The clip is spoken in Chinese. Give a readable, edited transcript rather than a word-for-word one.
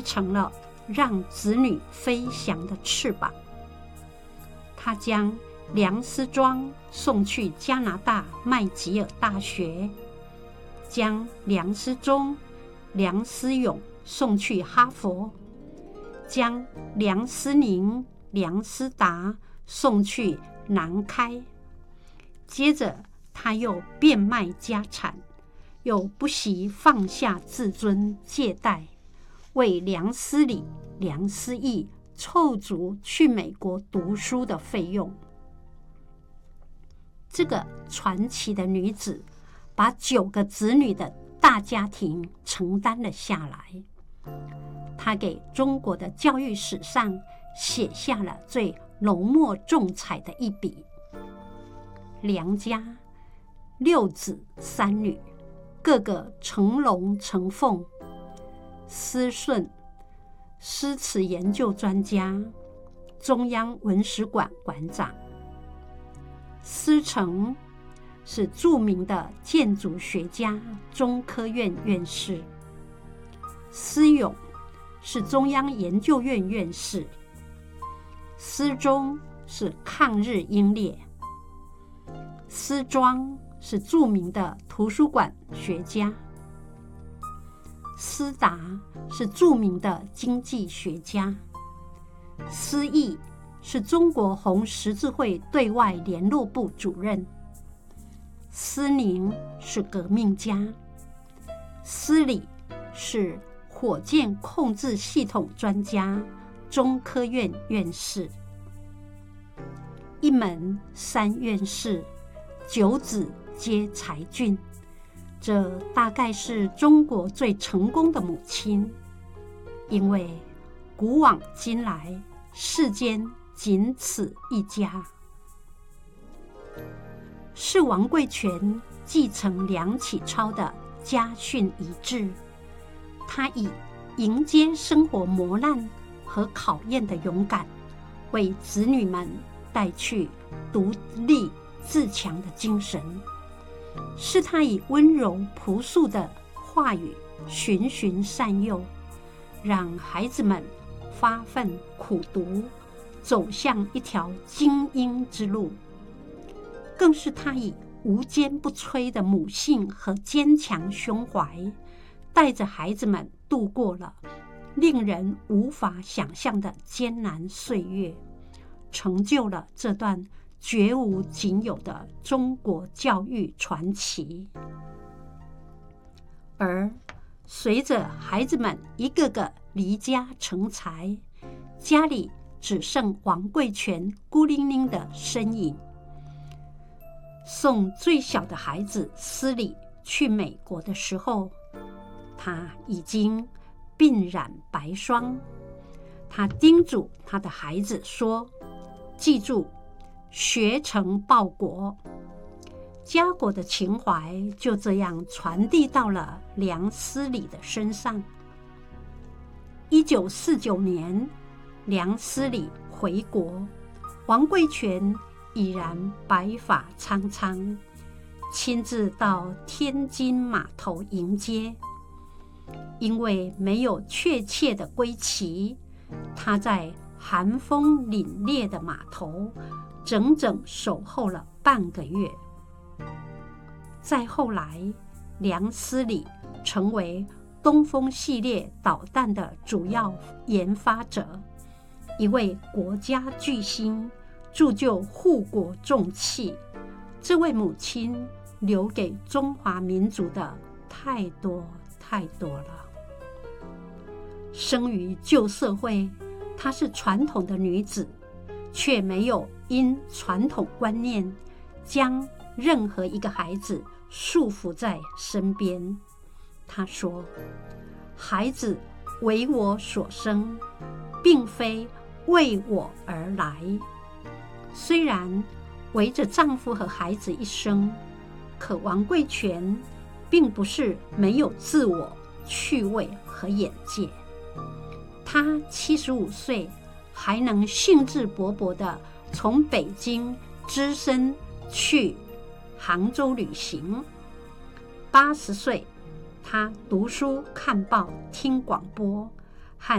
成了让子女飞翔的翅膀。他将梁思庄送去加拿大麦吉尔大学，将梁思忠、梁思永送去哈佛，将梁思宁、梁思达送去南开。接着他又变卖家产，又不惜放下自尊借贷，为梁思礼、梁思义凑足去美国读书的费用。这个传奇的女子把9个子女的大家庭承担了下来，她给中国的教育史上写下了最浓墨重彩的一笔。梁家6子3女，个个成龙成凤。思顺，诗词研究专家，中央文史馆馆长。思成是著名的建筑学家，中科院院士。思永是中央研究院院士。思忠是抗日英烈。思庄是著名的图书馆学家。思达是著名的经济学家。思义是中国红十字会对外联络部主任。思宁是革命家。思礼是火箭控制系统专家，中科院院士。一门3院士，9子皆才俊，这大概是中国最成功的母亲。因为古往今来，世间仅此一家。是王贵全继承梁启超的家训遗志，他以迎接生活磨难和考验的勇敢，为子女们带去独立自强的精神。是他以温柔朴素的话语循循善诱，让孩子们发奋苦读，走向一条精英之路。更是他以无坚不摧的母性和坚强胸怀，带着孩子们度过了令人无法想象的艰难岁月，成就了这段绝无仅有的中国教育传奇。而随着孩子们一个个离家成才，家里只剩王贵全孤零零的身影。送最小的孩子思礼去美国的时候，他已经鬓染白霜。他叮嘱他的孩子说：记住，学成报国。家国的情怀就这样传递到了梁思礼的身上。1949年，梁思礼回国，王贵全已然白发苍苍，亲自到天津码头迎接。因为没有确切的归期，他在寒风凛冽的码头整整守候了半个月。再后来，梁思礼成为东风系列导弹的主要研发者，一位国家巨星，铸就护国重器。这位母亲留给中华民族的太多太多了。生于旧社会，她是传统的女子，却没有因传统观念将任何一个孩子束缚在身边。她说：孩子为我所生，并非为我而来。虽然围着丈夫和孩子一生，可王贵全并不是没有自我、趣味和眼界。她75岁还能兴致勃勃地从北京只身去杭州旅行。80岁，她读书、看报、听广播，